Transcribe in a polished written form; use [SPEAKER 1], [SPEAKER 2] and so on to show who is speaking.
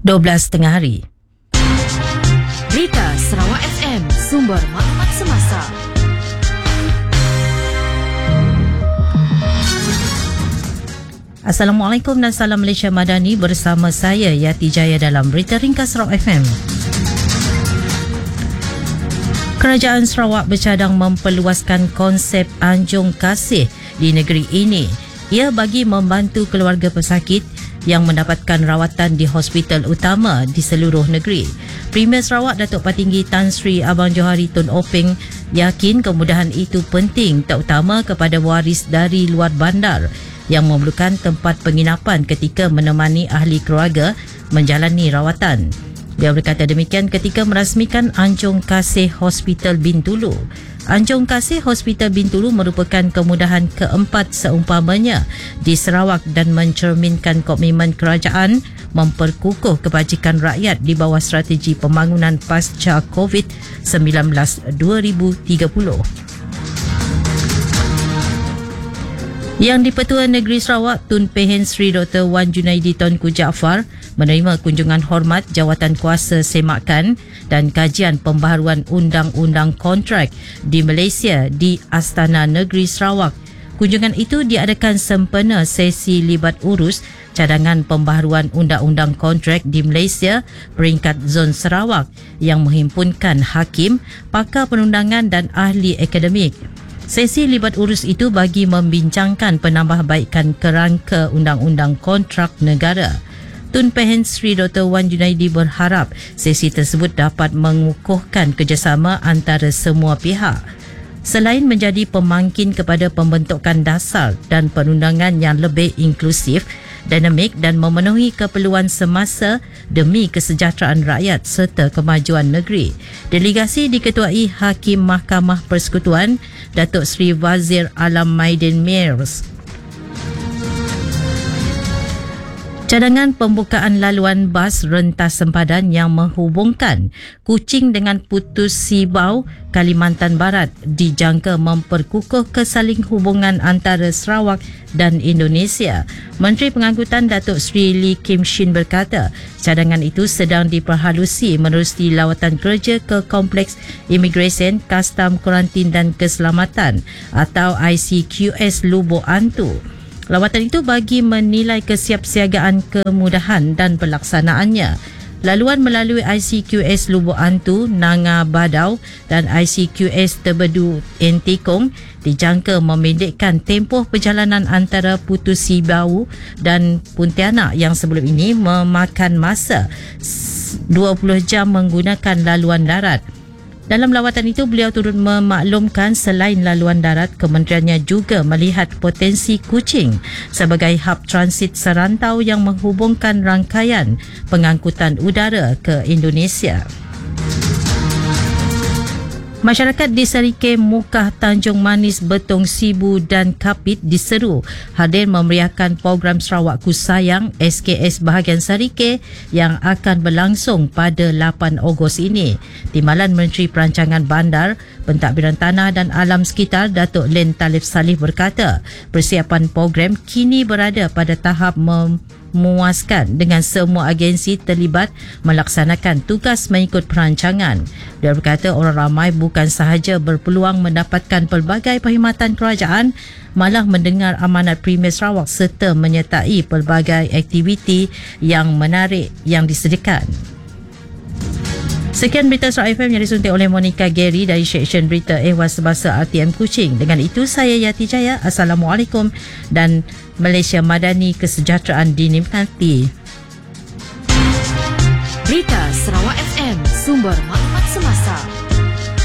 [SPEAKER 1] 12 tengah hari.
[SPEAKER 2] Berita Sarawak FM, sumber maklumat semasa.
[SPEAKER 1] Assalamualaikum dan salam Malaysia Madani, bersama saya Yati Jaya dalam Berita Ringkas Sarawak FM. Kerajaan Sarawak bercadang memperluaskan konsep Anjung Kasih di negeri ini. Ia bagi membantu keluarga pesakit yang mendapatkan rawatan di hospital utama di seluruh negeri. Premier Sarawak Datuk Patinggi Tan Sri Abang Johari Tun Openg yakin kemudahan itu penting, terutama kepada waris dari luar bandar yang memerlukan tempat penginapan ketika menemani ahli keluarga menjalani rawatan. Dia berkata demikian ketika merasmikan Anjung Kasih Hospital Bintulu. Anjung Kasih Hospital Bintulu merupakan kemudahan keempat seumpamanya di Sarawak dan mencerminkan komitmen kerajaan memperkukuh kebajikan rakyat di bawah strategi pembangunan pasca COVID-19 2030. Yang di-Pertua Negeri Sarawak Tun Pehen Sri Dr. Wan Junaidi Tunku Jaafar menerima kunjungan hormat Jawatan Kuasa Semakan dan Kajian Pembaharuan Undang-Undang Kontrak di Malaysia di Astana Negeri Sarawak. Kunjungan itu diadakan sempena sesi libat urus cadangan pembaharuan Undang-Undang Kontrak di Malaysia peringkat Zon Sarawak yang menghimpunkan hakim, pakar perundangan dan ahli akademik. Sesi libat urus itu bagi membincangkan penambahbaikan kerangka Undang-Undang Kontrak Negara. Tun Pehen Sri Dr. Wan Junaidi berharap sesi tersebut dapat mengukuhkan kerjasama antara semua pihak. Selain menjadi pemangkin kepada pembentukan dasar dan perundangan yang lebih inklusif, dinamik dan memenuhi keperluan semasa demi kesejahteraan rakyat serta kemajuan negeri. Delegasi diketuai Hakim Mahkamah Persekutuan Datuk Seri Wazir Alam Maidin Mirs. Cadangan pembukaan laluan bas rentas sempadan yang menghubungkan Kuching dengan Putus Sibau, Kalimantan Barat dijangka memperkukuh kesaling hubungan antara Sarawak dan Indonesia. Menteri Pengangkutan Datuk Seri Lee Kim Shin berkata, cadangan itu sedang diperhalusi menerusi lawatan kerja ke Kompleks Imigresen, Kastam, Kuarantin dan Keselamatan atau ICQS Lubuk Antu. Lawatan itu bagi menilai kesiapsiagaan, kemudahan dan pelaksanaannya. Laluan melalui ICQS Lubuk Antu, Nanga Badau dan ICQS Tebedu Entikong dijangka memendekkan tempoh perjalanan antara Putus Sibau dan Pontianak yang sebelum ini memakan masa 20 jam menggunakan laluan darat. Dalam lawatan itu, beliau turut memaklumkan selain laluan darat, kementeriannya juga melihat potensi Kuching sebagai hub transit serantau yang menghubungkan rangkaian pengangkutan udara ke Indonesia. Masyarakat di Serike, Mukah, Tanjung Manis, Betong, Sibu dan Kapit diseru hadir memeriahkan program Sarawak Ku Sayang SKS bahagian Serike yang akan berlangsung pada 8 Ogos ini. Timbalan Menteri Perancangan Bandar, Pentadbiran Tanah dan Alam Sekitar Datuk Len Talif Salih berkata, persiapan program kini berada pada tahap memuaskan dengan semua agensi terlibat melaksanakan tugas mengikut perancangan. Dia berkata orang ramai bukan sahaja berpeluang mendapatkan pelbagai perkhidmatan kerajaan, malah mendengar amanat Premier Sarawak serta menyertai pelbagai aktiviti yang menarik yang disediakan. Sekian berita Sarawak FM yang disuntik oleh Monica Gary dari Seksyen Berita Ehwal Sebahasa RTM Kuching. Dengan itu saya Yati Jaya. Assalamualaikum dan Malaysia Madani, kesejahteraan dinikmati.
[SPEAKER 2] Berita Sarawak FM, sumber maklumat semasa.